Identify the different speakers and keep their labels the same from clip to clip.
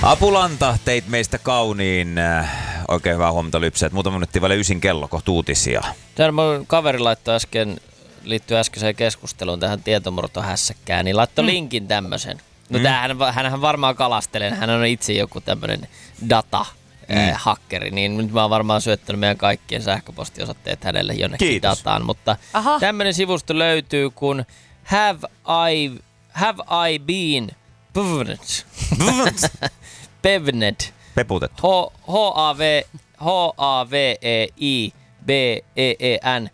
Speaker 1: Apulanta, teit meistä kauniin. Oikein hyvää huomenta lypseet. Muutama minuutti välein 9 kello, kohta uutisia.
Speaker 2: Täällä mun kaveri laittoi liittyen äskeiseen keskusteluun tähän tietomurtohässäkkään, niin laittoi linkin tämmöisen. No hänhän varmaan kalastelee, hän on itse joku tämmöinen data-hakkeri, niin nyt mä oon varmaan syöttänyt meidän kaikkien sähköpostiosoitteet hänelle jonnekin dataan, mutta tämmöinen sivusto löytyy kun Have I been Pevned.
Speaker 1: Peputettu.
Speaker 2: H-A-V-E-I-B-E-E-N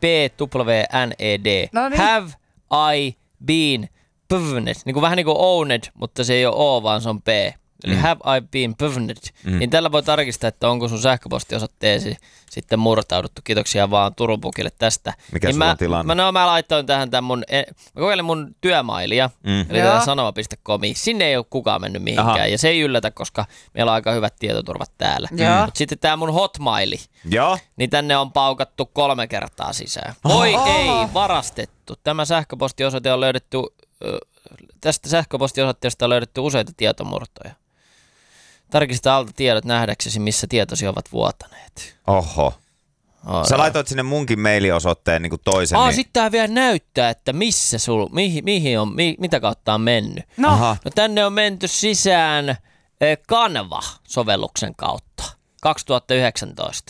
Speaker 2: P-W-N-E-D.
Speaker 3: No niin.
Speaker 2: Have I been pevned. Niin vähän niin kuin owned, mutta se ei ole O, vaan se on P. Eli have I been pevned. Niin tällä voi tarkistaa, että onko sun sähköpostiosoitteesi sitten murtauduttu. Kiitoksia vaan Turun Pukille tästä.
Speaker 1: Mikä sulla on tilanne?
Speaker 2: Mä laitoin tähän mä kokeilin mun työmailia, eli tähän sanoma.comi. Sinne ei ole kukaan mennyt mihinkään. Aha. Ja se ei yllätä, koska meillä on aika hyvät tietoturvat täällä. Mutta sitten tää mun hotmaili, niin tänne on paukattu 3 kertaa sisään. Voi ei, varastettu. Tämä sähköpostiosoite on löydetty, tästä sähköpostiosoitteesta on löydetty useita tietomurtoja. Tarkista alta tiedot nähdäksesi, missä tietosi ovat vuotaneet.
Speaker 1: Oho. Sä laitoit sinne munkin mailiosoitteen niin kuin toisen.
Speaker 2: Sitten tää vielä näyttää, että missä mitä kautta on mennyt. No tänne on menty sisään Canva-sovelluksen kautta 2019.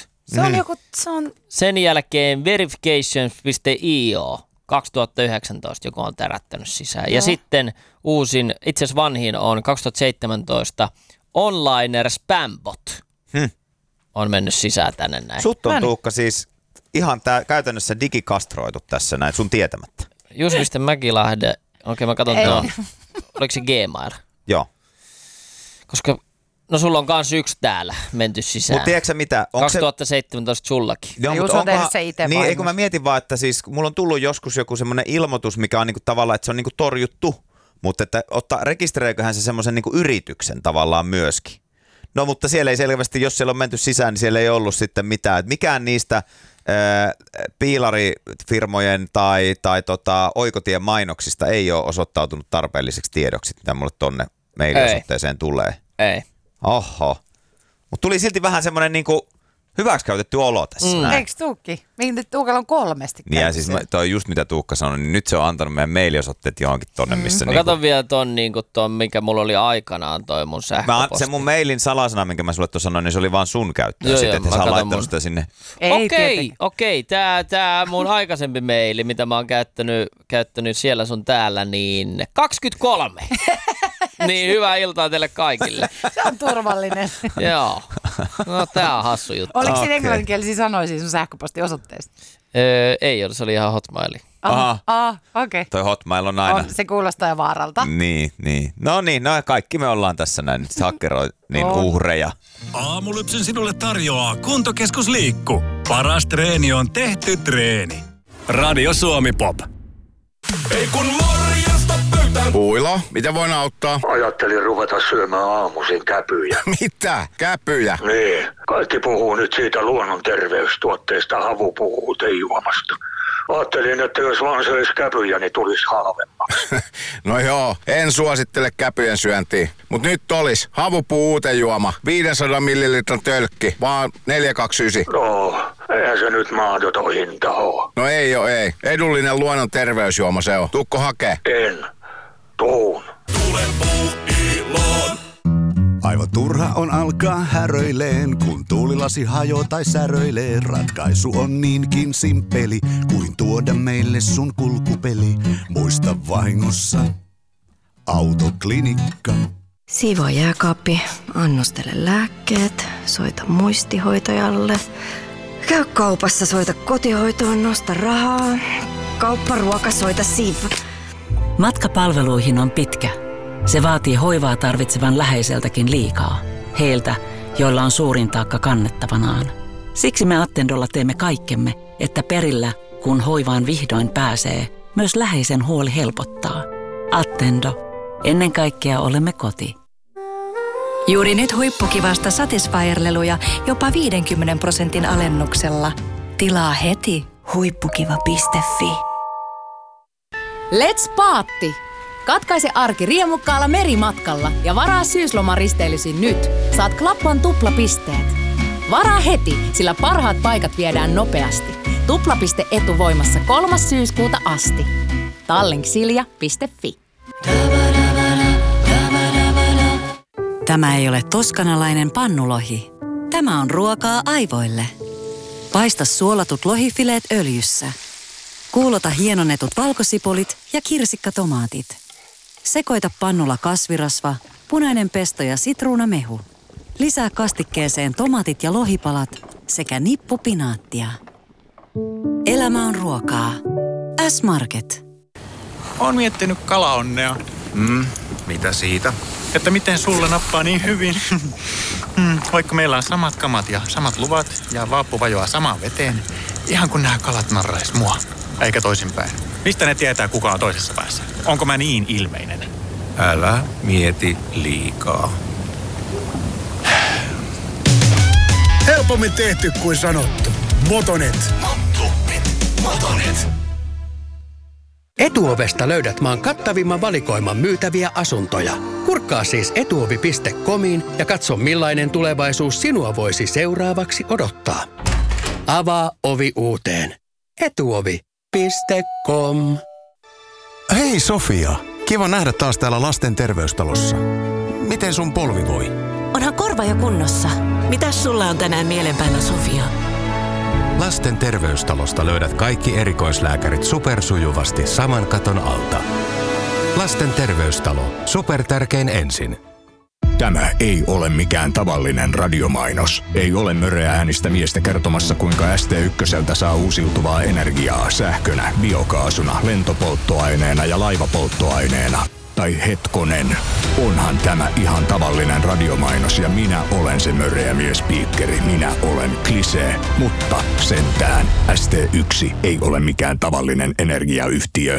Speaker 2: Sen jälkeen verifications.io 2019, joka on tärättänyt sisään. Ja sitten uusin, itse asiassa vanhin on 2017 Onliner Spambot. On mennyt sisään tänne näin.
Speaker 1: Sut on Tuukka siis ihan käytännössä digikastroitu tässä näin sun tietämättä.
Speaker 2: Jussi Mäkilahde, mä katson tuon, oliko se Gmail?
Speaker 1: Joo.
Speaker 2: Koska, sulla on kans yksi täällä menty sisään.
Speaker 1: Mut tiedätkö mitä?
Speaker 2: 2017 sullakin.
Speaker 3: Joo, mutta onkohan se itse
Speaker 1: niin, eikö mä mietin vaan, että siis mulla on tullut joskus joku semmoinen ilmoitus, mikä on niinku tavallaan, että se on niinku torjuttu. Mutta että rekisteröiköhän se semmoisen niinku yrityksen tavallaan myöskin. No mutta siellä ei selvästi, jos siellä on menty sisään, niin siellä ei ollut sitten mitään. Et mikään niistä piilarifirmojen tai oikotien mainoksista ei ole osoittautunut tarpeelliseksi tiedoksi, mitä mulle tonne mailiosoitteeseen tulee.
Speaker 2: Ei.
Speaker 1: Oho. Mutta tuli silti vähän semmoinen niinku hyväksikäytetty olo tässä.
Speaker 3: Eikö Tuukki? Tuukalla on 3
Speaker 1: niin ja siis toi just mitä Tuukka sanoi, niin nyt se on antanut meidän mailiosoitteet johonkin tonne, missä
Speaker 2: mä katon vielä ton, mikä mulla oli aikanaan toi mun sähköposti.
Speaker 1: Se mun mailin salasana, minkä mä sulle tuossa sanoin, niin se oli vaan sun käyttöön. Sitten että sä oot laittanut sitä sinne.
Speaker 2: Okei. Tää mun aikaisempi maili, mitä mä oon käyttänyt siellä sun täällä, niin 23. Niin, hyvää iltaa teille kaikille.
Speaker 3: Se on turvallinen.
Speaker 2: Joo. No tää on hassu juttu.
Speaker 3: Oliko siinä englanninkielisiä sanoisia sun sähköpostiosoitteesta?
Speaker 2: Ei ole, se oli ihan hotmaili.
Speaker 3: Okei.
Speaker 1: Toi hotmail on aina.
Speaker 3: Se kuulostaa jo vaaralta.
Speaker 1: Niin. No kaikki me ollaan tässä näin nyt hakkeroinnin uhreja.
Speaker 4: Aamulypsyn sinulle tarjoaa Kuntokeskus Liikku. Paras treeni on tehty treeni. Radio Suomi Pop.
Speaker 5: Ei kun morjesta pöytään.
Speaker 6: Puilo, mitä voin auttaa?
Speaker 5: Ajattelin ruveta syömään aamuisin käpyjä.
Speaker 6: Mitä? Käpyjä?
Speaker 5: Niin. Kaikki puhuu nyt siitä luonnon terveystuotteesta havupuutejuomasta. Ajattelin, että jos vaan söisi käpyjä, niin tulisi halvemmaksi.
Speaker 6: No joo, en suosittele käpyjen syöntiä. Mut nyt olis havupuutejuoma, 500 millilitran tölkki, vaan 4,29.
Speaker 5: No, eihän se nyt mahdoton hinta oo.
Speaker 6: No ei. Edullinen luonnon terveysjuoma se on. Tuukko hakee?
Speaker 5: En. Tuun.
Speaker 4: Tule puuiloon.
Speaker 7: Aivan turha on alkaa häröileen, kun tuulilasi hajoo tai säröilee. Ratkaisu on niinkin simppeli, kuin tuoda meille sun kulkupeli. Muista vahingossa Autoklinikka.
Speaker 8: Siivoo jääkaappi, annostele lääkkeet, soita muistihoitajalle. Käy kaupassa, soita kotihoitoon, nosta rahaa. Kaupparuoka, soita Siv.
Speaker 9: Matka palveluihin on pitkä. Se vaatii hoivaa tarvitsevan läheiseltäkin liikaa. Heiltä, joilla on suurin taakka kannettavanaan. Siksi me Attendolla teemme kaikkemme, että perillä, kun hoivaan vihdoin pääsee, myös läheisen huoli helpottaa. Attendo. Ennen kaikkea olemme koti.
Speaker 10: Juuri nyt huippukivasta Satisfyer-leluja jopa 50% alennuksella. Tilaa heti huippukiva.fi.
Speaker 11: Let's Paatti! Katkaise arki riemukkaalla merimatkalla ja varaa syyslomaristeilysi nyt. Saat Klappan tuplapisteet. Varaa heti, sillä parhaat paikat viedään nopeasti. Tuplapiste etuvoimassa 3. syyskuuta asti. Tallink.silja.fi.
Speaker 10: Tämä ei ole toskanalainen pannulohi. Tämä on ruokaa aivoille. Paista suolatut lohifileet öljyssä. Kuulota hienonnetut valkosipulit ja kirsikkatomaatit. Sekoita pannulla kasvirasva, punainen pesto ja sitruunamehu. Lisää kastikkeeseen tomaatit ja lohipalat sekä nippu pinaattia. Elämä on ruokaa. S-Market.
Speaker 12: Oon miettinyt kalaonnea.
Speaker 6: Mitä siitä?
Speaker 12: Että miten sulla nappaa niin hyvin. Vaikka meillä on samat kamat ja samat luvat ja vaappu vajoaa samaan veteen. Ihan kun nämä kalat narrais mua. Eikä toisinpäin. Mistä ne tietää, kuka on toisessa päässä? Onko mä niin ilmeinen?
Speaker 6: Älä mieti liikaa.
Speaker 13: Helpommin tehty kuin sanottu. Motonet. Motonet. Etuovesta löydät maan kattavimman valikoiman myytäviä asuntoja. Kurkkaa siis etuovi.comiin ja katso millainen tulevaisuus sinua voisi seuraavaksi odottaa. Avaa ovi uuteen. Etuovi.com.
Speaker 14: Hei Sofia, kiva nähdä taas täällä lasten terveystalossa. Miten sun polvi voi?
Speaker 15: Onhan korva jo kunnossa. Mitäs sulla on tänään mielen päällä, Sofia?
Speaker 14: Lasten terveystalosta löydät kaikki erikoislääkärit supersujuvasti saman katon alta. Lasten terveystalo. Supertärkein ensin.
Speaker 16: Tämä ei ole mikään tavallinen radiomainos. Ei ole möreä äänistä miestä kertomassa, kuinka ST1 saa uusiutuvaa energiaa sähkönä, biokaasuna, lentopolttoaineena ja laivapolttoaineena. Tai hetkonen, onhan tämä ihan tavallinen radiomainos ja minä olen se möreä miespiikkeri. Minä olen Klisee, mutta sentään ST1 ei ole mikään tavallinen energiayhtiö.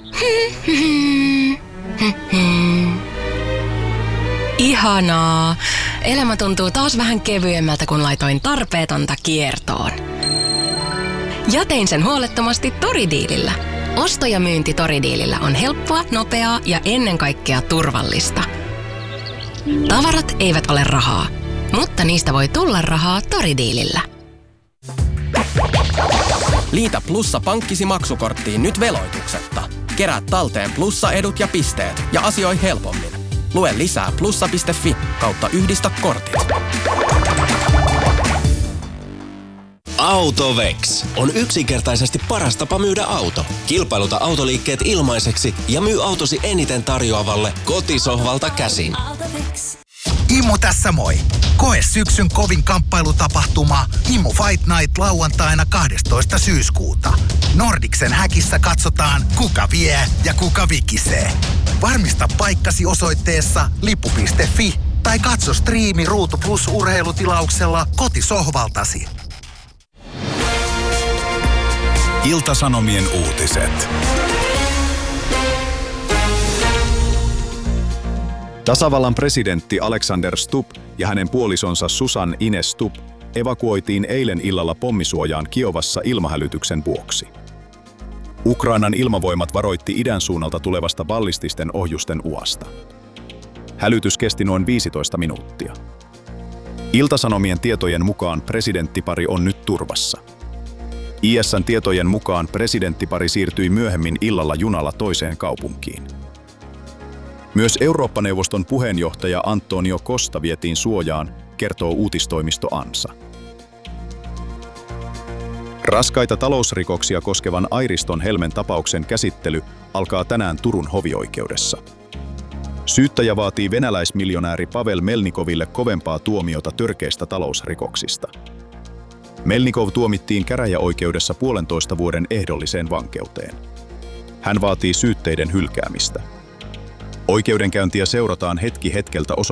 Speaker 15: Ihanaa. Elämä tuntuu taas vähän kevyemmältä, kun laitoin tarpeetonta kiertoon. Ja tein sen huolettomasti Toridiilillä. Osto- ja myynti Toridiilillä on helppoa, nopeaa ja ennen kaikkea turvallista. Tavarat eivät ole rahaa, mutta niistä voi tulla rahaa Toridiilillä.
Speaker 17: Liitä Plussa pankkisi maksukorttiin nyt veloituksetta. Kerää talteen Plussa-edut ja pisteet ja asioi helpommin. Lue lisää plussa.fi/yhdistä kortit.
Speaker 18: Autovex on yksinkertaisesti paras tapa myydä auto. Kilpailuta autoliikkeet ilmaiseksi ja myy autosi eniten tarjoavalle kotisohvalta käsin.
Speaker 19: Immu tässä moi. Koe syksyn kovin kamppailutapahtuma Immu Fight Night lauantaina 12. syyskuuta. Nordicsen häkissä katsotaan, kuka vie ja kuka vikisee. Varmista paikkasi osoitteessa lippu.fi tai katso striimi Ruutu Plus -urheilutilauksella kotisohvaltasi.
Speaker 7: Ilta-Sanomien uutiset. Tasavallan presidentti Alexander Stubb ja hänen puolisonsa Susan Ines Stubb evakuoitiin eilen illalla pommisuojaan Kiovassa ilmahälytyksen vuoksi. Ukrainan ilmavoimat varoitti idän suunnalta tulevasta ballististen ohjusten uasta. Hälytys kesti noin 15 minuuttia. Ilta-Sanomien tietojen mukaan presidenttipari on nyt turvassa. ISN tietojen mukaan presidenttipari siirtyi myöhemmin illalla junalla toiseen kaupunkiin. Myös Eurooppa-neuvoston puheenjohtaja Antonio Costa vietiin suojaan, kertoo uutistoimisto ANSA. Raskaita talousrikoksia koskevan Airiston Helmen tapauksen käsittely alkaa tänään Turun hovioikeudessa. Syyttäjä vaatii venäläismiljonääri Pavel Melnikoville kovempaa tuomiota törkeistä talousrikoksista. Melnikov tuomittiin käräjäoikeudessa 1,5 vuoden ehdolliseen vankeuteen. Hän vaatii syytteiden hylkäämistä. Oikeudenkäyntiä seurataan hetki hetkeltä